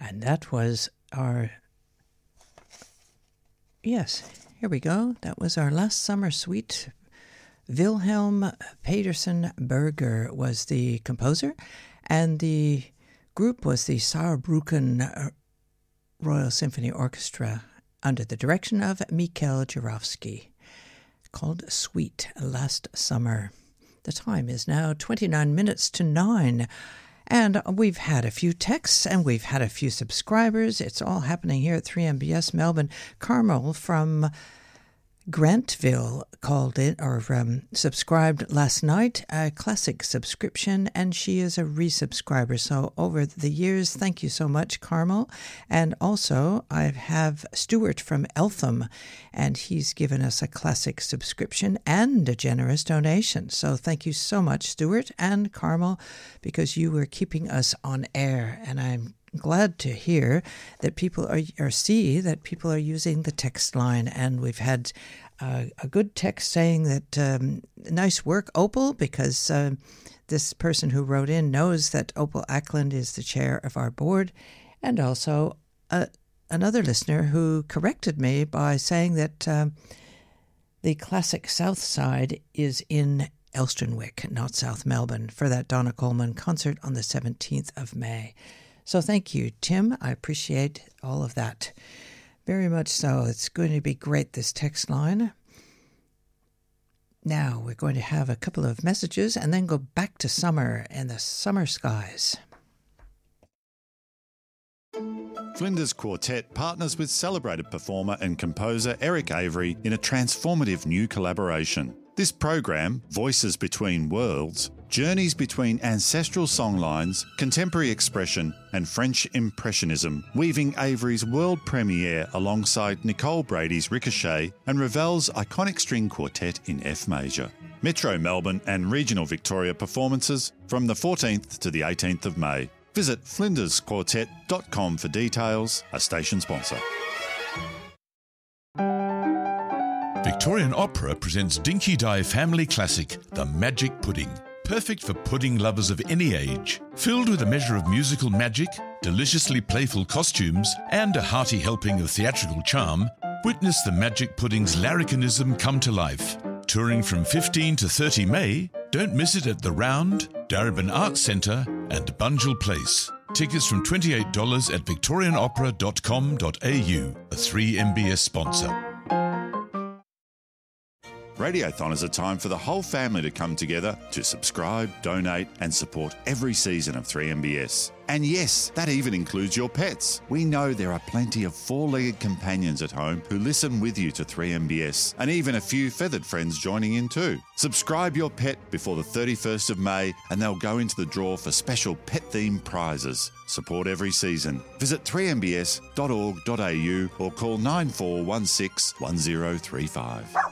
And that was our... Yes, here we go. That was our last summer suite. Wilhelm Petersen Berger was the composer, and the group was the Saarbrücken Royal Symphony Orchestra under the direction of Mikhail Jarowski, called Suite Last Summer. The time is now 29 minutes to 9. And we've had a few texts and we've had a few subscribers. It's all happening here at 3MBS Melbourne. Carmel from Grantville called in or subscribed last night, a classic subscription, and she is a resubscriber. So over the years, thank you so much, Carmel. And also I have Stuart from Eltham, and he's given us a classic subscription and a generous donation. So thank you so much, Stuart and Carmel, because you were keeping us on air, and I'm glad to hear that people see that people are using the text line, and we've had a good text saying that nice work, Opal, because this person who wrote in knows that Opal Ackland is the chair of our board, and also another listener who corrected me by saying that the classic South Side is in Elsternwick, not South Melbourne, for that Donna Coleman concert on the 17th of May. So thank you, Tim. I appreciate all of that. Very much so. It's going to be great, this text line. Now we're going to have a couple of messages and then go back to summer and the summer skies. Flinders Quartet partners with celebrated performer and composer Eric Avery in a transformative new collaboration. This program, Voices Between Worlds, journeys between ancestral songlines, contemporary expression and French Impressionism, weaving Avery's world premiere alongside Nicole Brady's Ricochet and Ravel's iconic string quartet in F major. Metro Melbourne and regional Victoria performances from the 14th to the 18th of May. Visit flindersquartet.com for details, a station sponsor. Victorian Opera presents Dinky Di family classic, The Magic Pudding. Perfect for pudding lovers of any age. Filled with a measure of musical magic, deliciously playful costumes, and a hearty helping of theatrical charm, witness the Magic Pudding's larrikinism come to life. Touring from 15 to 30 May, don't miss it at The Round, Darebin Arts Centre and Bunjil Place. Tickets from $28 at victorianopera.com.au, a 3MBS sponsor. Radiothon is a time for the whole family to come together to subscribe, donate and support every season of 3MBS. And yes, that even includes your pets. We know there are plenty of four-legged companions at home who listen with you to 3MBS, and even a few feathered friends joining in too. Subscribe your pet before the 31st of May and they'll go into the draw for special pet-themed prizes. Support every season. Visit 3mbs.org.au or call 9416 1035.